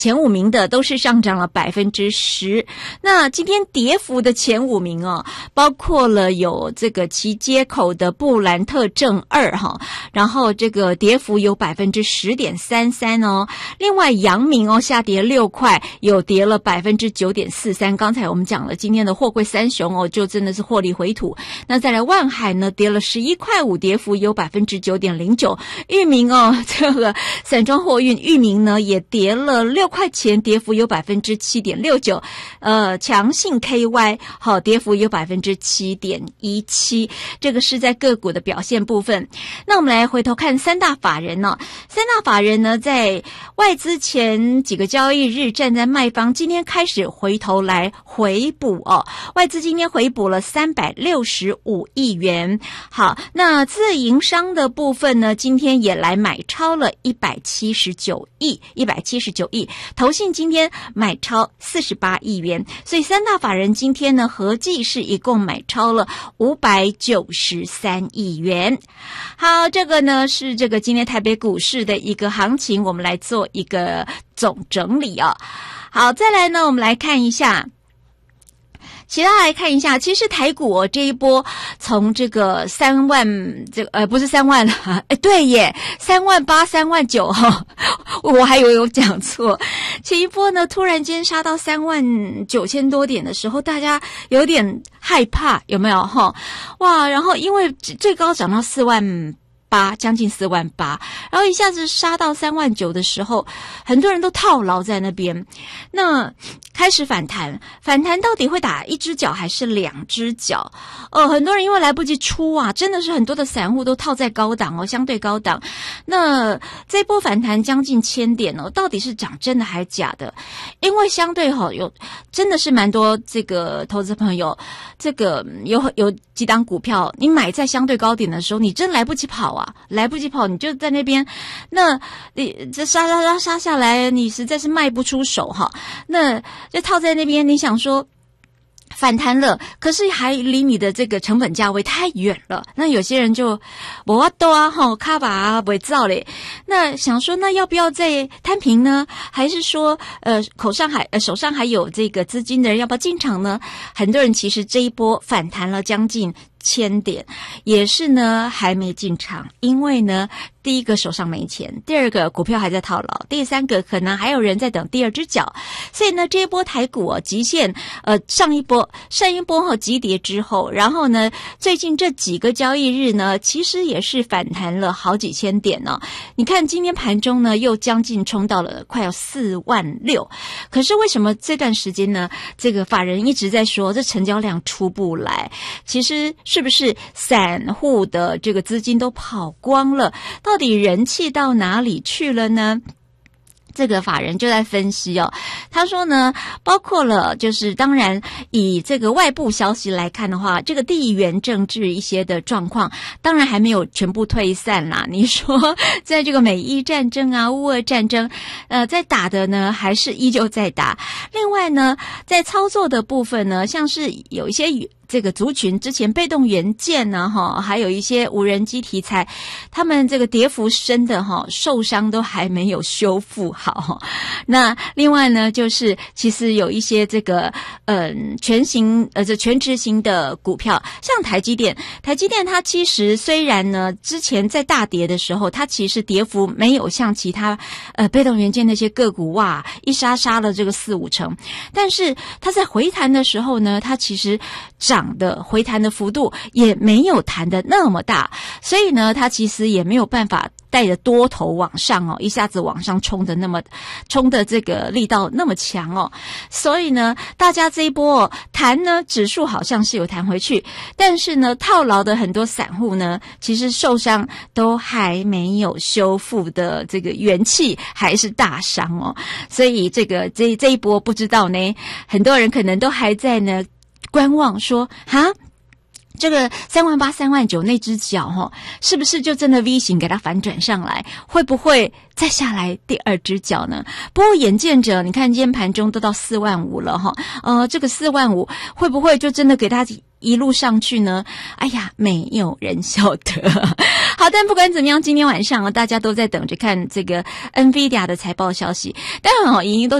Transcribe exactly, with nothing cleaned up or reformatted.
前五名的都是上涨了百分之十。那今天跌幅的前五名哦，包括了有这个旗街口的布兰特正二哈，然后这个跌幅有百分之十点三三哦。另外阳明哦下跌六块，有跌了百分之九点四三。刚才我们讲了今天的货柜三雄哦，就真的是获利回吐。那再来万海呢，跌了十一块五，跌幅有百分之九点零九。裕民哦，这个散装货运裕民呢也跌了六块钱，跌幅有百分之七点六九。呃，强信 K Y 好，跌幅有百分之七点一七。这个是在个股的表现部分。那我们来回头看三大法人呢、哦，三大法人呢在外资前几个交易日站在卖方，今天开始回头来回补哦。外资今天回补了三百六十五亿元。好，那自营商的部分呢，今天也来买超了一百七十九亿，一百七十九亿。投信今天买超四十八亿元，所以三大法人今天呢合计是一共买超了五百九十三亿元。好，这个呢是这个今天台北股市的一个行情，我们来做一个总整理啊。好，再来呢我们来看一下其他来看一下，其实台股哦这一波从这个三万这个呃不是三万了，哎对耶，三万八、三万九哈，我还以为有讲错。前一波呢突然间杀到三万九千多点的时候，大家有点害怕，有没有哈？哇，然后因为最高涨到四万八，将近四万八，然后一下子杀到三万九的时候，很多人都套牢在那边。那开始反弹，反弹到底会打一只脚还是两只脚？呃，很多人因为来不及出啊，真的是很多的散户都套在高档哦，相对高档。那这波反弹将近千点哦，到底是涨真的还是假的？因为相对哈、哦、有真的是蛮多这个投资朋友，这个有有几档股票，你买在相对高点的时候，你真来不及跑啊，来不及跑，你就在那边，那你这杀杀杀杀下来，你实在是卖不出手哈，那就套在那边，你想说反弹了，可是还离你的这个成本价位太远了。那有些人就没办法啊，吼，卡吧啊，不会造嘞。那想说，那要不要再摊平呢？还是说，呃，口上还呃手上还有这个资金的人，要不要进场呢？很多人其实这一波反弹了将近千点，也是呢还没进场，因为呢第一个手上没钱，第二个股票还在套牢，第三个可能还有人在等第二只脚，所以呢这一波台股哦极限呃上一波上一波后急跌之后，然后呢最近这几个交易日呢其实也是反弹了好几千点呢、哦。你看今天盘中呢又将近冲到了快要四万六，可是为什么这段时间呢这个法人一直在说这成交量出不来？其实是不是散户的这个资金都跑光了？到底人气到哪里去了呢？这个法人就在分析哦，他说呢，包括了就是当然以这个外部消息来看的话，这个地缘政治一些的状况当然还没有全部退散啦。你说在这个美伊战争啊、乌俄战争呃在打的呢还是依旧在打。另外呢在操作的部分呢，像是有一些这个族群之前被动元件呢哈，还有一些无人机题材，他们这个跌幅深的哈，受伤都还没有修复好。那另外呢就是其实有一些这个嗯全型呃这全值型的股票，像台积电，台积电它其实虽然呢之前在大跌的时候，它其实跌幅没有像其他呃被动元件那些个股哇一杀杀了这个四五成，但是它在回弹的时候呢，它其实涨的回弹的幅度也没有弹的那么大，所以呢它其实也没有办法带着多头往上哦，一下子往上冲的那么冲的这个力道那么强哦，所以呢大家这一波哦弹呢指数好像是有弹回去，但是呢套牢的很多散户呢其实受伤都还没有修复的这个元气还是大伤哦，所以这个这这一波不知道呢，很多人可能都还在呢观望说哈这个三万八、三万九那只脚哈，是不是就真的 V 型给它反转上来？会不会再下来第二只脚呢？不过眼见着，你看今天盘中都到四万五了哈，呃，这个四万五会不会就真的给它一路上去呢？哎呀，没有人晓得。 好，但不管怎么样，今天晚上啊，大家都在等着看这个 NVIDIA 的财报消息。当然哦，莹莹都